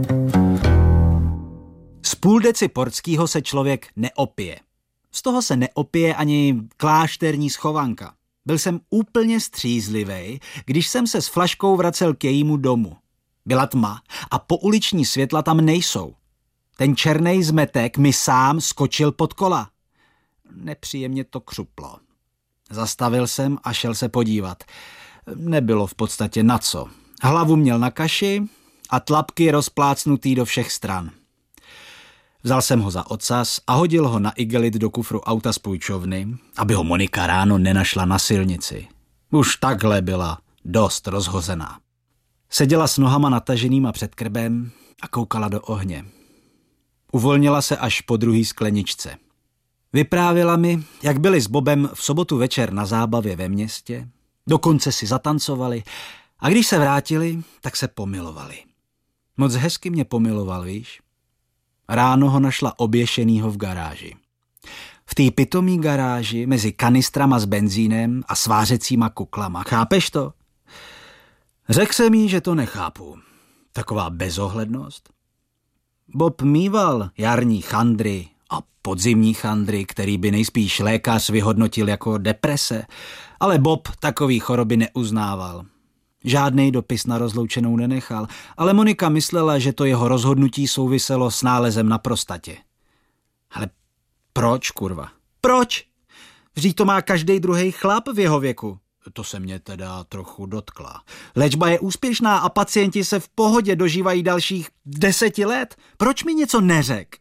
Z půl deci portskýho se člověk neopije. Z toho se neopije ani klášterní schovanka. Byl jsem úplně střízlivej, když jsem se s flaškou vracel k jejímu domu. Byla tma a pouliční světla tam nejsou. Ten černej zmetek mi sám skočil pod kola. Nepříjemně to křuplo. Zastavil jsem a šel se podívat. Nebylo v podstatě na co. Hlavu měl na kaši a tlapky rozplácnutý do všech stran. Vzal jsem ho za ocas a hodil ho na igelit do kufru auta z půjčovny, aby ho Monika ráno nenašla na silnici. Už takhle byla dost rozhozená. Seděla s nohama nataženýma před krbem a koukala do ohně. Uvolnila se až po druhý skleničce. Vyprávěla mi, jak byli s Bobem v sobotu večer na zábavě ve městě, dokonce si zatancovali a když se vrátili, tak se pomilovali. Moc hezky mě pomiloval, víš? Ráno ho našla oběšenýho v garáži. V té pitomý garáži mezi kanistrama s benzínem a svářecíma kuklama. Chápeš to? Řekl jsem jí, že to nechápu. Taková bezohlednost. Bob mýval jarní chandry a podzimní chandry, který by nejspíš lékař vyhodnotil jako deprese, ale Bob takový choroby neuznával. Žádnej dopis na rozloučenou nenechal, ale Monika myslela, že to jeho rozhodnutí souviselo s nálezem na prostatě. Ale proč, kurva? Proč? Vždyť to má každej druhej chlap v jeho věku. To se mě teda trochu dotkla. Léčba je úspěšná a pacienti se v pohodě dožívají dalších 10 let. Proč mi něco neřek?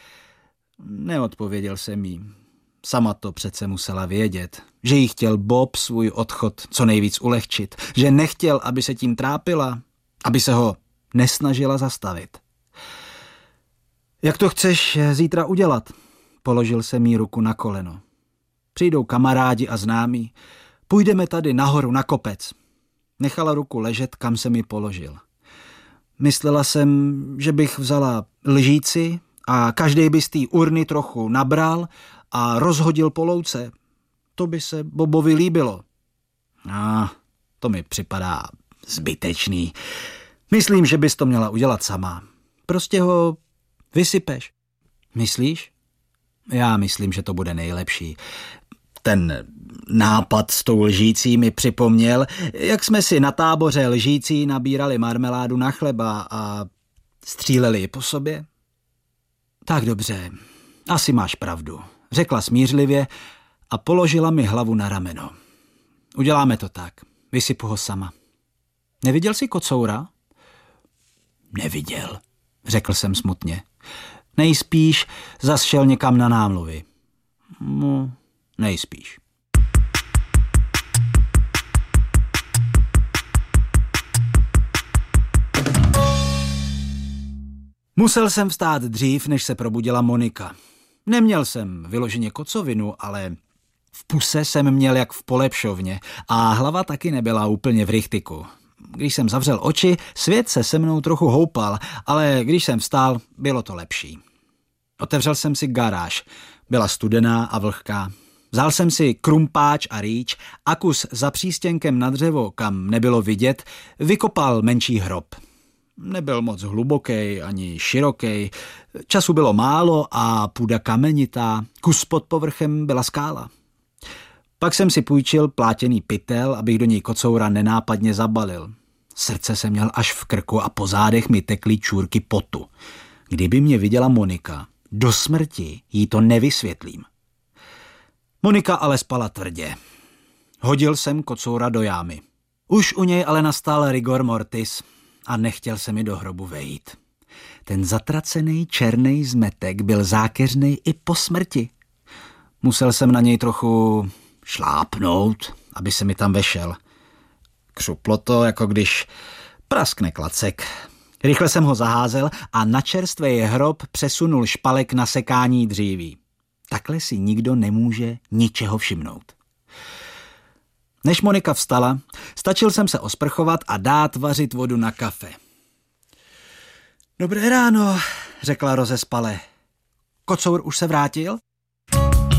Neodpověděl jsem jí. Sama to přece musela vědět, že jí chtěl Bob svůj odchod co nejvíc ulehčit, že nechtěl, aby se tím trápila, aby se ho nesnažila zastavit. Jak to chceš zítra udělat? Položil jsem jí ruku na koleno. Přijdou kamarádi a známí, půjdeme tady nahoru na kopec. Nechala ruku ležet, kam jsem ji položil. Myslela jsem, že bych vzala lžíci a každej by z té urny trochu nabral a rozhodil po louce. To by se Bobovi líbilo. To mi připadá zbytečný. Myslím, že bys to měla udělat sama. Prostě ho vysypeš. Myslíš? Já myslím, že to bude nejlepší. Ten nápad s tou lžící mi připomněl, jak jsme si na táboře lžící nabírali marmeládu na chleba a stříleli ji po sobě. Tak dobře, asi máš pravdu, řekla smířlivě a položila mi hlavu na rameno. Uděláme to tak, vysypu ho sama. Neviděl jsi kocoura? Neviděl, řekl jsem smutně. Nejspíš zas šel někam na námluvy. No, nejspíš. Musel jsem vstát dřív, než se probudila Monika. Neměl jsem vyloženě kocovinu, ale v puse jsem měl jak v polepšovně a hlava taky nebyla úplně v rychtiku. Když jsem zavřel oči, svět se se mnou trochu houpal, ale když jsem vstál, bylo to lepší. Otevřel jsem si garáž. Byla studená a vlhká. Vzal jsem si krumpáč a rýč a kus za přístěnkem na dřevo, kam nebylo vidět, vykopal menší hrob. Nebyl moc hluboký ani široký, času bylo málo a půda kamenitá, kus pod povrchem byla skála. Pak jsem si půjčil plátěný pytel, abych do něj kocoura nenápadně zabalil. Srdce jsem měl až v krku a po zádech mi tekly čůrky potu. Kdyby mě viděla Monika, do smrti jí to nevysvětlím. Monika ale spala tvrdě. Hodil jsem kocoura do jámy. Už u něj ale nastal rigor mortis a nechtěl se mi do hrobu vejít. Ten zatracený černý zmetek byl zákeřnej i po smrti. Musel jsem na něj trochu šlápnout, aby se mi tam vešel. Křuplo to, jako když praskne klacek. Rychle jsem ho zaházel a na čerstvý hrob přesunul špalek na sekání dříví. Takhle si nikdo nemůže ničeho všimnout. Než Monika vstala, stačil jsem se osprchovat a dát vařit vodu na kafe. Dobré ráno, řekla rozespale. Kocour už se vrátil?